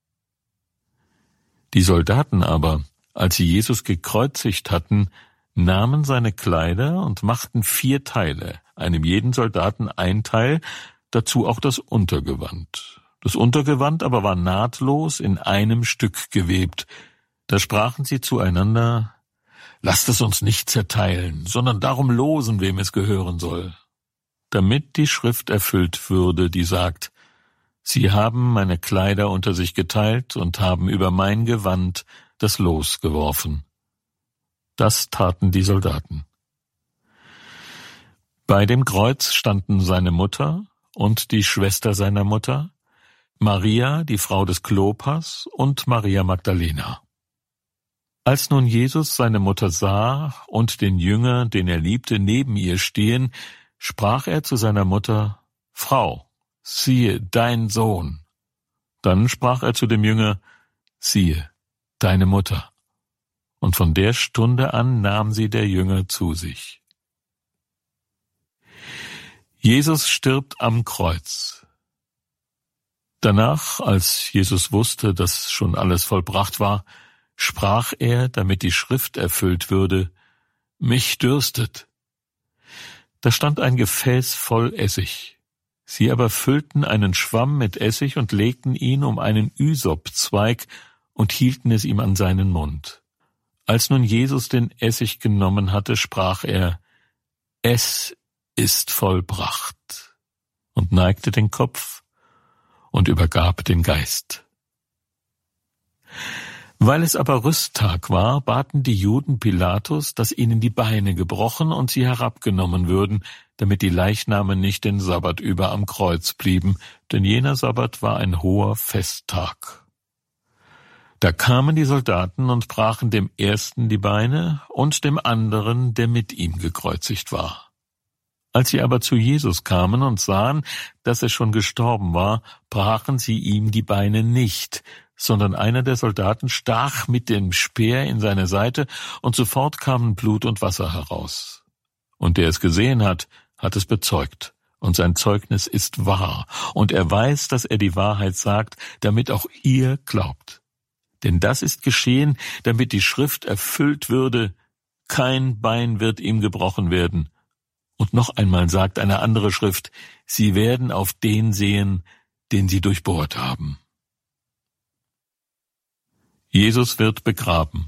Die Soldaten aber, als sie Jesus gekreuzigt hatten, nahmen seine Kleider und machten vier Teile, einem jeden Soldaten ein Teil, dazu auch das Untergewand. Das Untergewand aber war nahtlos in einem Stück gewebt. Da sprachen sie zueinander, lasst es uns nicht zerteilen, sondern darum losen, wem es gehören soll. Damit die Schrift erfüllt würde, die sagt, sie haben meine Kleider unter sich geteilt und haben über mein Gewand das Los geworfen. Das taten die Soldaten. Bei dem Kreuz standen seine Mutter und die Schwester seiner Mutter, Maria, die Frau des Klopas, und Maria Magdalena. Als nun Jesus seine Mutter sah und den Jünger, den er liebte, neben ihr stehen, sprach er zu seiner Mutter, Frau, siehe, dein Sohn. Dann sprach er zu dem Jünger, siehe, deine Mutter. Und von der Stunde an nahm sie der Jünger zu sich. Jesus stirbt am Kreuz. Danach, als Jesus wusste, dass schon alles vollbracht war, sprach er, damit die Schrift erfüllt würde, mich dürstet. Da stand ein Gefäß voll Essig. Sie aber füllten einen Schwamm mit Essig und legten ihn um einen Ysopzweig und hielten es ihm an seinen Mund. Als nun Jesus den Essig genommen hatte, sprach er, es ist vollbracht, und neigte den Kopf und übergab den Geist. Weil es aber Rüsttag war, baten die Juden Pilatus, dass ihnen die Beine gebrochen und sie herabgenommen würden, damit die Leichname nicht den Sabbat über am Kreuz blieben, denn jener Sabbat war ein hoher Festtag. Da kamen die Soldaten und brachen dem ersten die Beine und dem anderen, der mit ihm gekreuzigt war. Als sie aber zu Jesus kamen und sahen, dass er schon gestorben war, brachen sie ihm die Beine nicht, sondern einer der Soldaten stach mit dem Speer in seine Seite, und sofort kamen Blut und Wasser heraus. Und der es gesehen hat, hat es bezeugt, und sein Zeugnis ist wahr, und er weiß, dass er die Wahrheit sagt, damit auch ihr glaubt. Denn das ist geschehen, damit die Schrift erfüllt würde, kein Bein wird ihm gebrochen werden. Und noch einmal sagt eine andere Schrift, sie werden auf den sehen, den sie durchbohrt haben. Jesus wird begraben.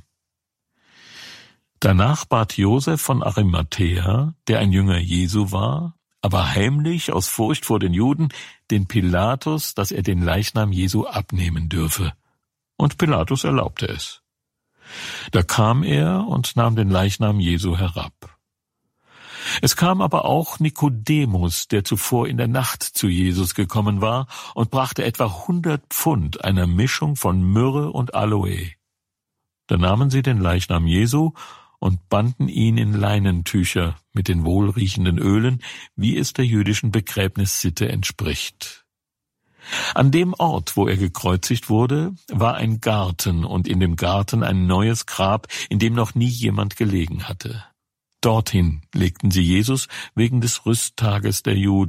Danach bat Josef von Arimathäa, der ein Jünger Jesu war, aber heimlich aus Furcht vor den Juden, den Pilatus, dass er den Leichnam Jesu abnehmen dürfe. Und Pilatus erlaubte es. Da kam er und nahm den Leichnam Jesu herab. Es kam aber auch Nikodemus, der zuvor in der Nacht zu Jesus gekommen war, und brachte etwa hundert Pfund einer Mischung von Myrrhe und Aloe. Da nahmen sie den Leichnam Jesu und banden ihn in Leinentücher mit den wohlriechenden Ölen, wie es der jüdischen Begräbnissitte entspricht. An dem Ort, wo er gekreuzigt wurde, war ein Garten und in dem Garten ein neues Grab, in dem noch nie jemand gelegen hatte. Dorthin legten sie Jesus wegen des Rüsttages der Juden,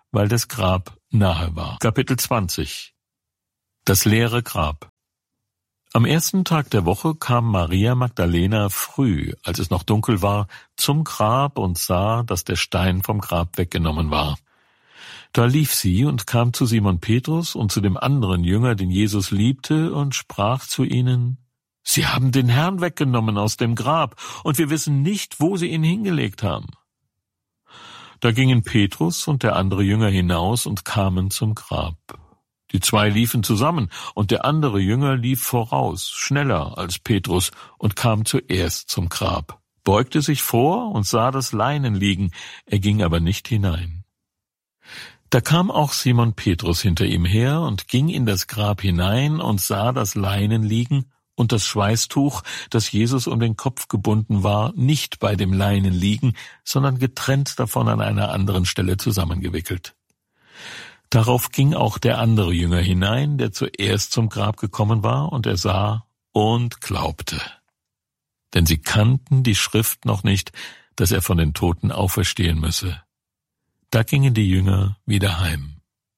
weil das Grab nahe war. Kapitel zwanzig. Das leere Grab. Am ersten Tag der Woche kam Maria Magdalena früh, als es noch dunkel war, zum Grab und sah, dass der Stein vom Grab weggenommen war. Da lief sie und kam zu Simon Petrus und zu dem anderen Jünger, den Jesus liebte, und sprach zu ihnen: Sie haben den Herrn weggenommen aus dem Grab, und wir wissen nicht, wo sie ihn hingelegt haben. Da gingen Petrus und der andere Jünger hinaus und kamen zum Grab. Die zwei liefen zusammen, und der andere Jünger lief voraus, schneller als Petrus, und kam zuerst zum Grab, beugte sich vor und sah das Leinen liegen, er ging aber nicht hinein. Da kam auch Simon Petrus hinter ihm her und ging in das Grab hinein und sah das Leinen liegen und das Schweißtuch, das Jesus um den Kopf gebunden war, nicht bei dem Leinen liegen, sondern getrennt davon an einer anderen Stelle zusammengewickelt. Darauf ging auch der andere Jünger hinein, der zuerst zum Grab gekommen war, und er sah und glaubte. Denn sie kannten die Schrift noch nicht, dass er von den Toten auferstehen müsse. Da gingen die Jünger wieder heim.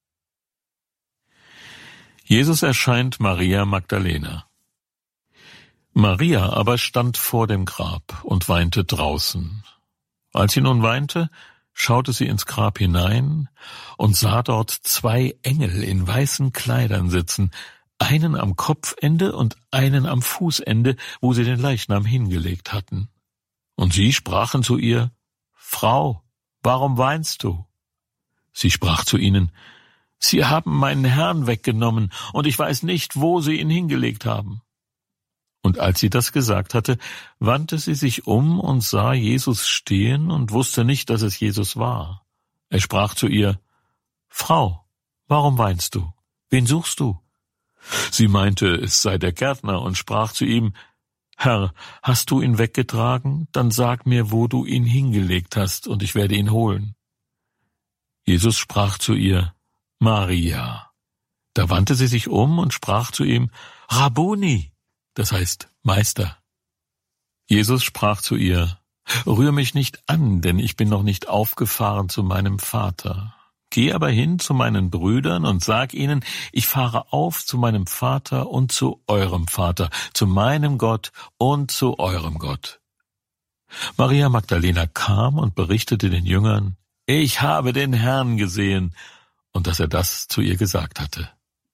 Jesus erscheint Maria Magdalena. Maria aber stand vor dem Grab und weinte draußen. Als sie nun weinte, schaute sie ins Grab hinein und sah dort zwei Engel in weißen Kleidern sitzen, einen am Kopfende und einen am Fußende, wo sie den Leichnam hingelegt hatten. Und sie sprachen zu ihr: Frau, warum weinst du? Sie sprach zu ihnen: Sie haben meinen Herrn weggenommen, und ich weiß nicht, wo sie ihn hingelegt haben. Und als sie das gesagt hatte, wandte sie sich um und sah Jesus stehen und wusste nicht, dass es Jesus war. Er sprach zu ihr: Frau, warum weinst du? Wen suchst du? Sie meinte, es sei der Gärtner, und sprach zu ihm: Herr, hast du ihn weggetragen? Dann sag mir, wo du ihn hingelegt hast, und ich werde ihn holen. Jesus sprach zu ihr: Maria. Da wandte sie sich um und sprach zu ihm: Rabbuni, das heißt Meister. Jesus sprach zu ihr: Rühr mich nicht an, denn ich bin noch nicht aufgefahren zu meinem Vater. Geh aber hin zu meinen Brüdern und sag ihnen, ich fahre auf zu meinem Vater und zu eurem Vater, zu meinem Gott und zu eurem Gott. Maria Magdalena kam und berichtete den Jüngern: Ich habe den Herrn gesehen, und dass er das zu ihr gesagt hatte.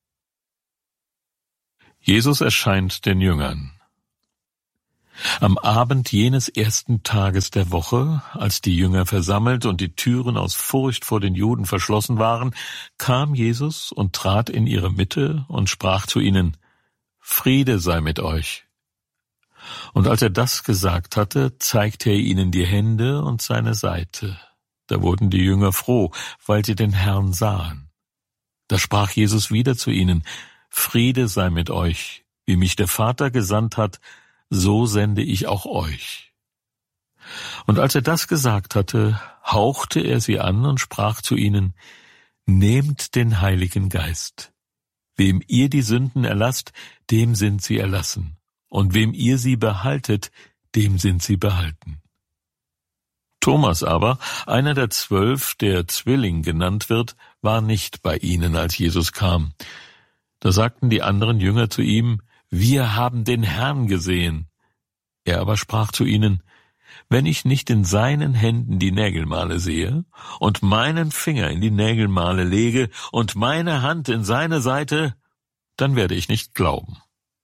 Jesus erscheint den Jüngern. Am Abend jenes ersten Tages der Woche, als die Jünger versammelt und die Türen aus Furcht vor den Juden verschlossen waren, kam Jesus und trat in ihre Mitte und sprach zu ihnen: Friede sei mit euch. Und als er das gesagt hatte, zeigte er ihnen die Hände und seine Seite. Da wurden die Jünger froh, weil sie den Herrn sahen. Da sprach Jesus wieder zu ihnen: Friede sei mit euch. Wie mich der Vater gesandt hat, so sende ich auch euch. Und als er das gesagt hatte, hauchte er sie an und sprach zu ihnen: Nehmt den Heiligen Geist. Wem ihr die Sünden erlasst, dem sind sie erlassen. Und wem ihr sie behaltet, dem sind sie behalten. Thomas aber, einer der zwölf, der Zwilling genannt wird, war nicht bei ihnen, als Jesus kam. Da sagten die anderen Jünger zu ihm: Wir haben den Herrn gesehen. Er aber sprach zu ihnen: Wenn ich nicht in seinen Händen die Nägelmale sehe und meinen Finger in die Nägelmale lege und meine Hand in seine Seite, dann werde ich nicht glauben.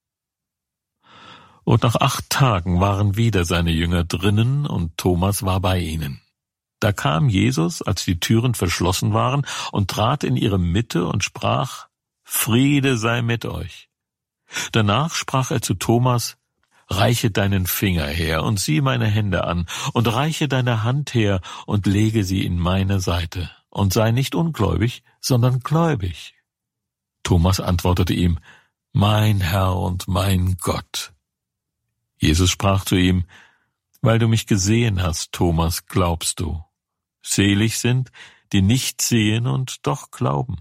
Und nach acht Tagen waren wieder seine Jünger drinnen, und Thomas war bei ihnen. Da kam Jesus, als die Türen verschlossen waren, und trat in ihre Mitte und sprach: Friede sei mit euch. Danach sprach er zu Thomas: Reiche deinen Finger her und sieh meine Hände an, und reiche deine Hand her und lege sie in meine Seite, und sei nicht ungläubig, sondern gläubig. Thomas antwortete ihm: Mein Herr und mein Gott. Jesus sprach zu ihm: Weil du mich gesehen hast, Thomas, glaubst du. Selig sind, die nicht sehen und doch glauben.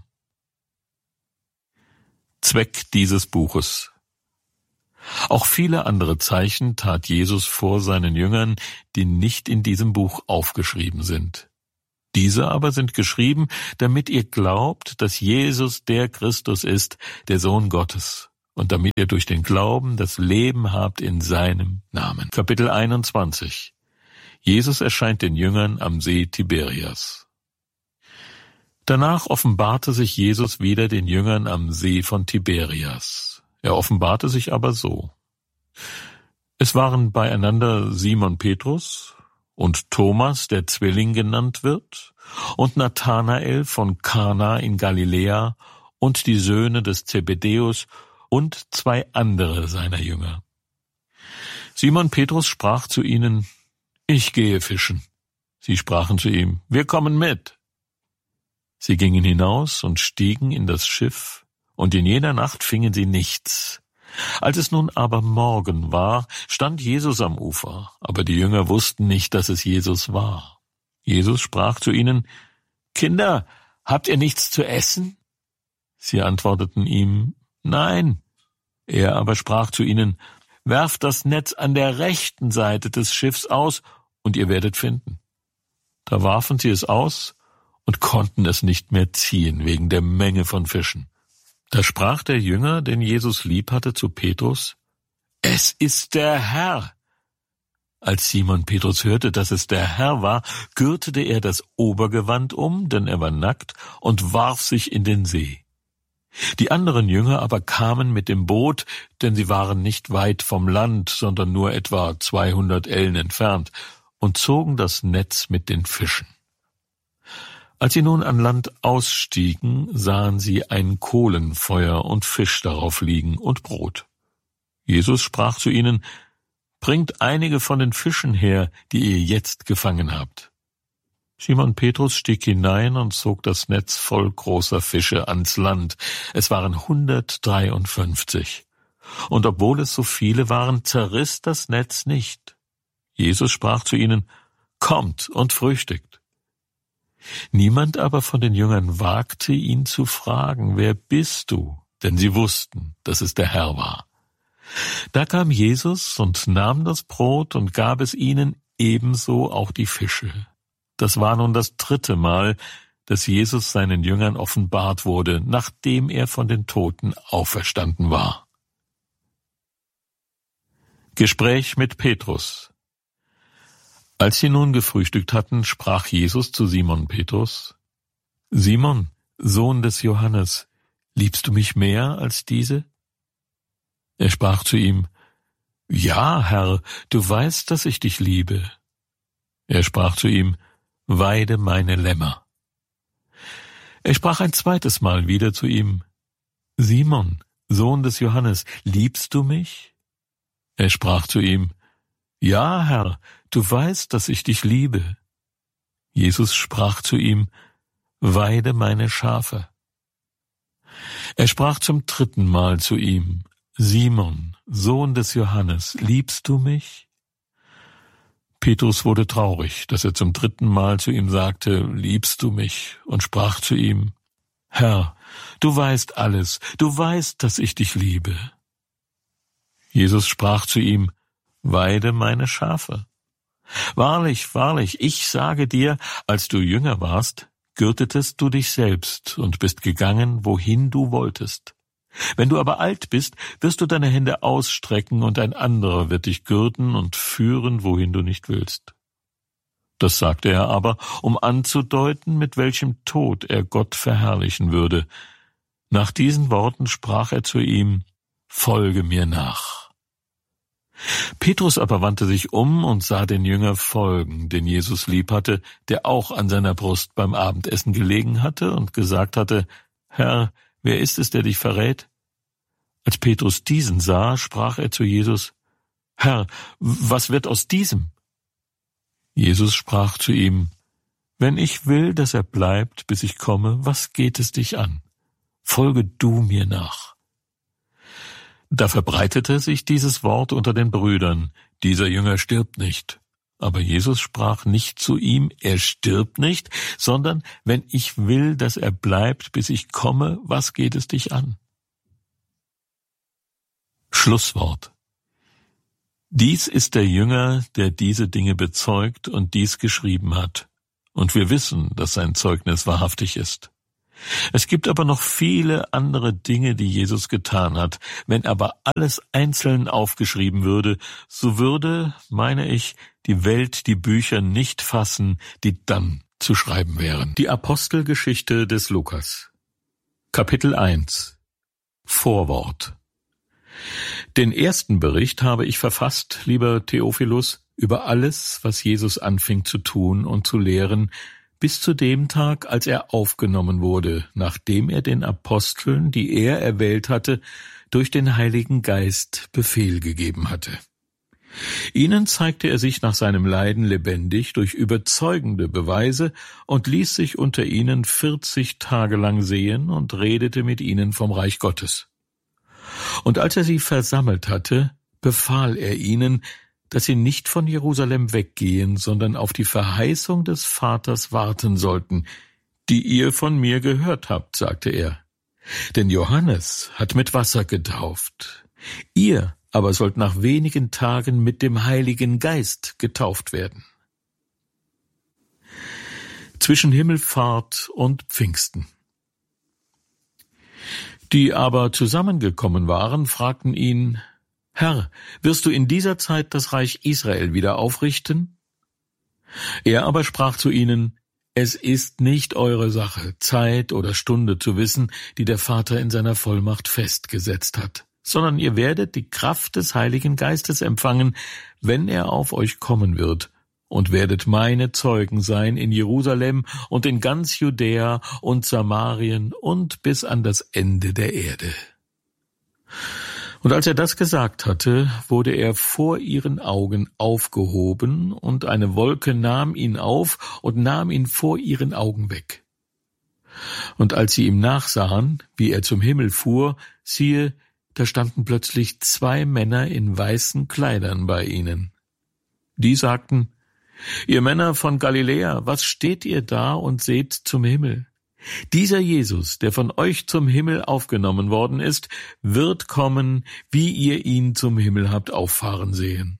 Zweck dieses Buches. Auch viele andere Zeichen tat Jesus vor seinen Jüngern, die nicht in diesem Buch aufgeschrieben sind. Diese aber sind geschrieben, damit ihr glaubt, dass Jesus der Christus ist, der Sohn Gottes, und damit ihr durch den Glauben das Leben habt in seinem Namen. Kapitel einundzwanzig. Jesus erscheint den Jüngern am See Tiberias. Danach offenbarte sich Jesus wieder den Jüngern am See von Tiberias. Er offenbarte sich aber so. Es waren beieinander Simon Petrus und Thomas, der Zwilling genannt wird, und Nathanael von Kana in Galiläa und die Söhne des Zebedäus und zwei andere seiner Jünger. Simon Petrus sprach zu ihnen: Ich gehe fischen. Sie sprachen zu ihm: Wir kommen mit. Sie gingen hinaus und stiegen in das Schiff, und in jener Nacht fingen sie nichts. Als es nun aber Morgen war, stand Jesus am Ufer, aber die Jünger wussten nicht, dass es Jesus war. Jesus sprach zu ihnen: Kinder, habt ihr nichts zu essen? Sie antworteten ihm: Nein. Er aber sprach zu ihnen: Werft das Netz an der rechten Seite des Schiffs aus, und ihr werdet finden. Da warfen sie es aus und konnten es nicht mehr ziehen wegen der Menge von Fischen. Da sprach der Jünger, den Jesus lieb hatte, zu Petrus: Es ist der Herr. Als Simon Petrus hörte, dass es der Herr war, gürtete er das Obergewand um, denn er war nackt, und warf sich in den See. Die anderen Jünger aber kamen mit dem Boot, denn sie waren nicht weit vom Land, sondern nur etwa zweihundert Ellen entfernt, und zogen das Netz mit den Fischen. Als sie nun an Land ausstiegen, sahen sie ein Kohlenfeuer und Fisch darauf liegen und Brot. Jesus sprach zu ihnen: Bringt einige von den Fischen her, die ihr jetzt gefangen habt. Simon Petrus stieg hinein und zog das Netz voll großer Fische ans Land. Es waren hundertdreiundfünfzig. Und obwohl es so viele waren, zerriss das Netz nicht. Jesus sprach zu ihnen: Kommt und frühstückt. Niemand aber von den Jüngern wagte, ihn zu fragen: Wer bist du? Denn sie wussten, dass es der Herr war. Da kam Jesus und nahm das Brot und gab es ihnen, ebenso auch die Fische. Das war nun das dritte Mal, dass Jesus seinen Jüngern offenbart wurde, nachdem er von den Toten auferstanden war. Gespräch mit Petrus. Als sie nun gefrühstückt hatten, sprach Jesus zu Simon Petrus: Simon, Sohn des Johannes, liebst du mich mehr als diese? Er sprach zu ihm: Ja, Herr, du weißt, dass ich dich liebe. Er sprach zu ihm: Weide meine Lämmer. Er sprach ein zweites Mal wieder zu ihm: Simon, Sohn des Johannes, liebst du mich? Er sprach zu ihm: Ja, Herr, du weißt, dass ich dich liebe. Jesus sprach zu ihm: Weide meine Schafe. Er sprach zum dritten Mal zu ihm: Simon, Sohn des Johannes, liebst du mich? Petrus wurde traurig, dass er zum dritten Mal zu ihm sagte: Liebst du mich? Und sprach zu ihm: Herr, du weißt alles, du weißt, dass ich dich liebe. Jesus sprach zu ihm: Weide meine Schafe. Wahrlich, wahrlich, ich sage dir, als du jünger warst, gürtetest du dich selbst und bist gegangen, wohin du wolltest. Wenn du aber alt bist, wirst du deine Hände ausstrecken, und ein anderer wird dich gürten und führen, wohin du nicht willst. Das sagte er aber, um anzudeuten, mit welchem Tod er Gott verherrlichen würde. Nach diesen Worten sprach er zu ihm: Folge mir nach. Petrus aber wandte sich um und sah den Jünger folgen, den Jesus lieb hatte, der auch an seiner Brust beim Abendessen gelegen hatte und gesagt hatte: Herr, wer ist es, der dich verrät? Als Petrus diesen sah, sprach er zu Jesus: Herr, was wird aus diesem? Jesus sprach zu ihm: Wenn ich will, dass er bleibt, bis ich komme, was geht es dich an? Folge du mir nach. Da verbreitete sich dieses Wort unter den Brüdern: Dieser Jünger stirbt nicht. Aber Jesus sprach nicht zu ihm: Er stirbt nicht, sondern: Wenn ich will, dass er bleibt, bis ich komme, was geht es dich an? Schlusswort. Dies ist der Jünger, der diese Dinge bezeugt und dies geschrieben hat. und wir wissen, dass sein Zeugnis wahrhaftig ist. Es gibt aber noch viele andere Dinge, die Jesus getan hat. Wenn aber alles einzeln aufgeschrieben würde, so würde, meine ich, die Welt die Bücher nicht fassen, die dann zu schreiben wären. Die Apostelgeschichte des Lukas. Kapitel eins. Vorwort. Den ersten Bericht habe ich verfasst, lieber Theophilus, über alles, was Jesus anfing zu tun und zu lehren, bis zu dem Tag, als er aufgenommen wurde, nachdem er den Aposteln, die er erwählt hatte, durch den Heiligen Geist Befehl gegeben hatte. Ihnen zeigte er sich nach seinem Leiden lebendig durch überzeugende Beweise und ließ sich unter ihnen vierzig Tage lang sehen und redete mit ihnen vom Reich Gottes. Und als er sie versammelt hatte, befahl er ihnen, dass sie nicht von Jerusalem weggehen, sondern auf die Verheißung des Vaters warten sollten, die ihr von mir gehört habt, sagte er. Denn Johannes hat mit Wasser getauft. Ihr aber sollt nach wenigen Tagen mit dem Heiligen Geist getauft werden. Zwischen Himmelfahrt und Pfingsten. Die aber zusammengekommen waren, fragten ihn: Herr, wirst du in dieser Zeit das Reich Israel wieder aufrichten? Er aber sprach zu ihnen: Es ist nicht eure Sache, Zeit oder Stunde zu wissen, die der Vater in seiner Vollmacht festgesetzt hat, sondern ihr werdet die Kraft des Heiligen Geistes empfangen, wenn er auf euch kommen wird, und werdet meine Zeugen sein in Jerusalem und in ganz Judäa und Samarien und bis an das Ende der Erde. Und als er das gesagt hatte, wurde er vor ihren Augen aufgehoben, und eine Wolke nahm ihn auf und nahm ihn vor ihren Augen weg. Und als sie ihm nachsahen, wie er zum Himmel fuhr, siehe, da standen plötzlich zwei Männer in weißen Kleidern bei ihnen. Die sagten: Ihr Männer von Galiläa, was steht ihr da und seht zum Himmel? Dieser Jesus, der von euch zum Himmel aufgenommen worden ist, wird kommen, wie ihr ihn zum Himmel habt auffahren sehen.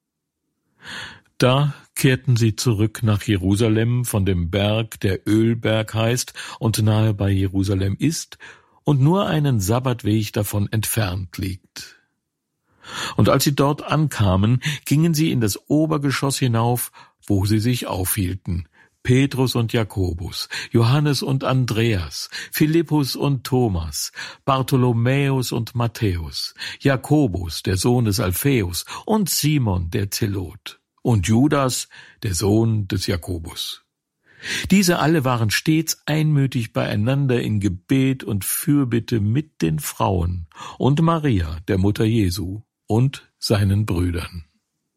Da kehrten sie zurück nach Jerusalem von dem Berg, der Ölberg heißt und nahe bei Jerusalem ist und nur einen Sabbatweg davon entfernt liegt. Und als sie dort ankamen, gingen sie in das Obergeschoss hinauf, wo sie sich aufhielten. Petrus und Jakobus, Johannes und Andreas, Philippus und Thomas, Bartholomäus und Matthäus, Jakobus, der Sohn des Alpheus, und Simon, der Zelot, und Judas, der Sohn des Jakobus. Diese alle waren stets einmütig beieinander in Gebet und Fürbitte mit den Frauen und Maria, der Mutter Jesu, und seinen Brüdern.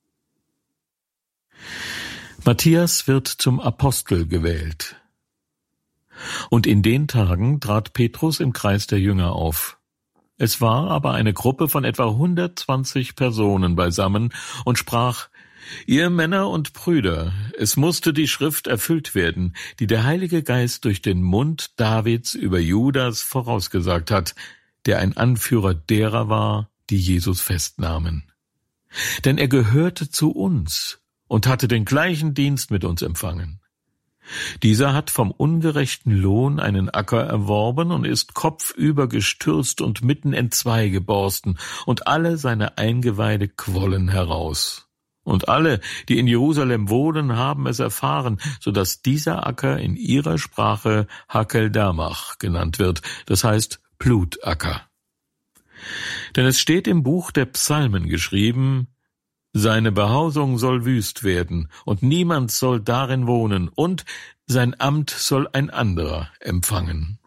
Matthias wird zum Apostel gewählt. Und in den Tagen trat Petrus im Kreis der Jünger auf. Es war aber eine Gruppe von etwa hundertzwanzig Personen beisammen und sprach: Ihr Männer und Brüder, es musste die Schrift erfüllt werden, die der Heilige Geist durch den Mund Davids über Judas vorausgesagt hat, der ein Anführer derer war, die Jesus festnahmen. Denn er gehörte zu uns und hatte den gleichen Dienst mit uns empfangen. Dieser hat vom ungerechten Lohn einen Acker erworben und ist kopfüber gestürzt und mitten entzwei geborsten, und alle seine Eingeweide quollen heraus. Und alle, die in Jerusalem wohnen, haben es erfahren, so dass dieser Acker in ihrer Sprache Hakeldamach genannt wird, das heißt Blutacker. Denn es steht im Buch der Psalmen geschrieben: Seine Behausung soll wüst werden, und niemand soll darin wohnen, und sein Amt soll ein anderer empfangen.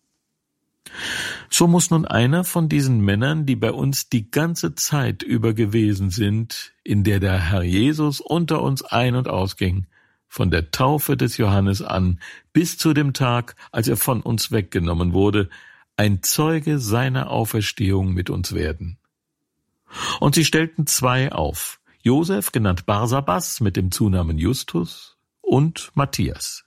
So muss nun einer von diesen Männern, die bei uns die ganze Zeit über gewesen sind, in der der Herr Jesus unter uns ein- und ausging, von der Taufe des Johannes an bis zu dem Tag, als er von uns weggenommen wurde, ein Zeuge seiner Auferstehung mit uns werden. Und sie stellten zwei auf: Josef, genannt Barsabas, mit dem Zunamen Justus, und Matthias.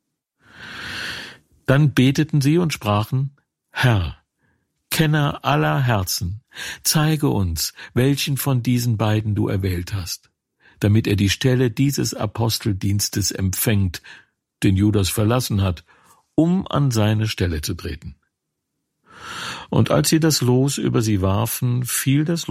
Dann beteten sie und sprachen: Herr, Kenner aller Herzen, zeige uns, welchen von diesen beiden du erwählt hast, damit er die Stelle dieses Aposteldienstes empfängt den Judas verlassen hat, um an seine Stelle zu treten. Und als sie das Los über sie warfen, fiel das